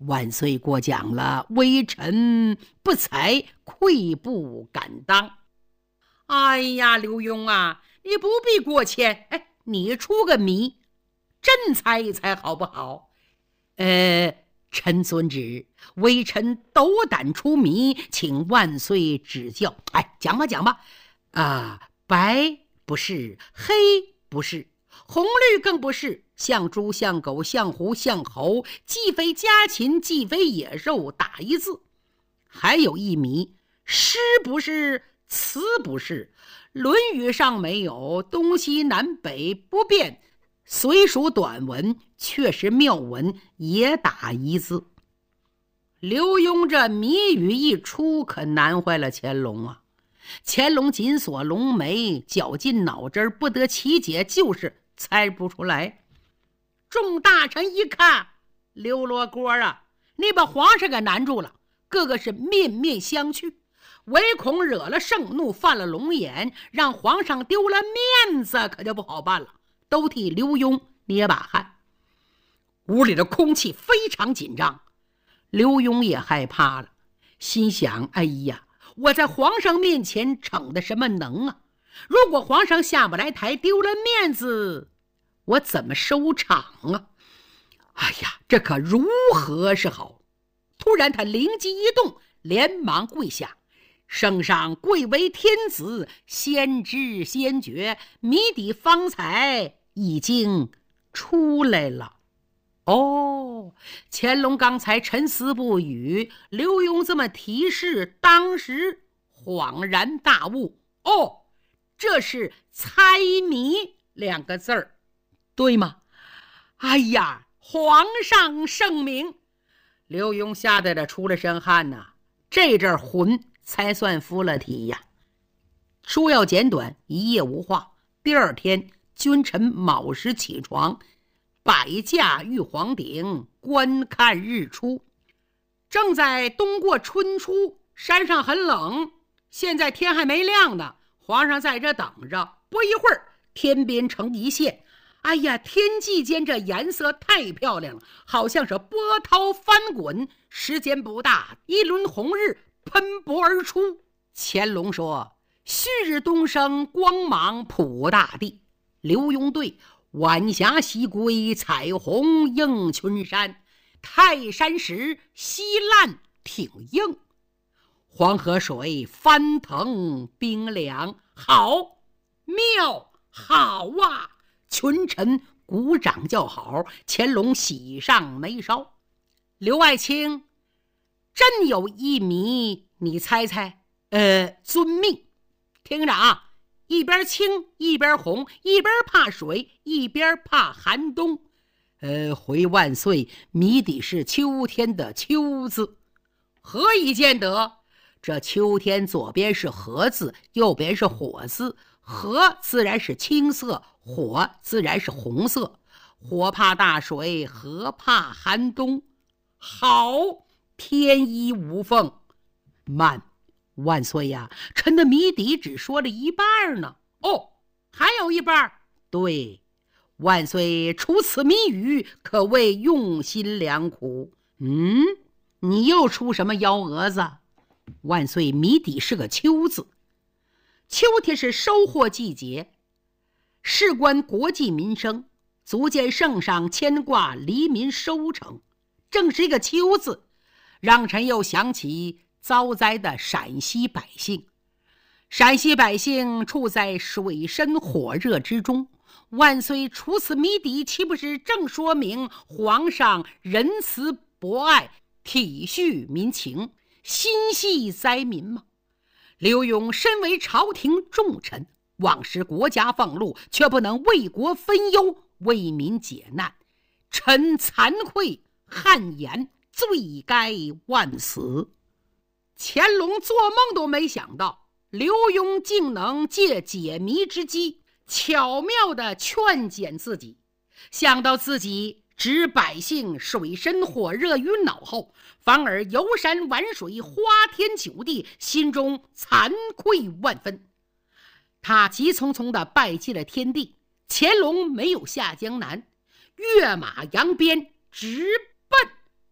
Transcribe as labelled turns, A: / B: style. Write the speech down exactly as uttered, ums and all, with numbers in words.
A: 万岁过奖了，微臣不才，愧不敢当。哎呀，刘墉啊，你不必过谦，哎，你出个谜，朕猜一猜好不好？呃，臣遵旨，微臣斗胆出谜，请万岁指教。哎，讲吧讲吧。啊，白不是，黑不是，红绿更不是，像猪像狗像狐像猴，既非家禽既非野兽，打一字。还有一谜，诗不是，词不是，论语上没有，东西南北不变，虽属短文，却是妙文，也打一字。刘墉这谜语一出，可难坏了乾隆啊！乾隆紧锁龙眉，绞尽脑汁，不得其解，就是猜不出来。众大臣一看，刘罗锅啊，你把皇上给难住了，个个是面面相觑，唯恐惹了盛怒，犯了龙眼，让皇上丢了面子，可就不好办了，都替刘墉捏把汗。屋里的空气非常紧张，刘墉也害怕了，心想：哎呀，我在皇上面前逞的什么能啊？如果皇上下不来台，丢了面子，我怎么收场啊？哎呀，这可如何是好？突然他灵机一动，连忙跪下：圣上贵为天子，先知先觉，谜底方才已经出来了。哦，乾隆刚才沉思不语，刘墉这么提示，当时恍然大悟。哦，这是猜谜两个字儿，对吗？哎呀，皇上圣明！刘墉吓得这出了身汗呐、啊，这阵魂才算服了体呀。说要简短，一夜无话。第二天，君臣卯时起床，摆驾玉皇顶，观看日出。正在冬过春初，山上很冷，现在天还没亮呢，皇上在这等着。不一会儿，天边成一线，哎呀，天际间这颜色太漂亮了，好像是波涛翻滚。时间不大，一轮红日喷薄而出。乾隆说：旭日东升，光芒普大地。刘墉对：晚霞西归，彩虹映群山，泰山石西烂挺硬，黄河水翻腾冰凉。好，妙，好啊！群臣鼓掌叫好，乾隆喜上眉梢。刘爱卿，真有一谜，你猜猜？呃，遵命。听着啊，一边青一边红，一边怕水一边怕寒冬。呃，回万岁，谜底是秋天的秋字。何以见得？这秋天左边是禾字，右边是火字，禾自然是青色，火自然是红色。火怕大水，禾怕寒冬。好，天衣无缝。慢，万岁呀，臣的谜底只说了一半呢。哦，还有一半。对，万岁出此谜语，可谓用心良苦。嗯，你又出什么幺蛾子？万岁，谜底是个秋字。秋天是收获季节，事关国计民生，足见圣上牵挂黎民收成。正是一个秋字，让臣又想起遭灾的陕西百姓。陕西百姓处在水深火热之中，万岁除此谜底，岂不是正说明皇上仁慈博爱，体恤民情，心系灾民吗？刘墉身为朝廷重臣，往时国家俸禄，却不能为国分忧，为民解难，臣惭愧汗颜，罪该万死。乾隆做梦都没想到，刘墉竟能借解谜之机，巧妙地劝谏自己。想到自己置百姓水深火热于脑后，反而游山玩水，花天酒地，心中惭愧万分。他急匆匆地拜祭了天地。乾隆没有下江南，跃马扬鞭，直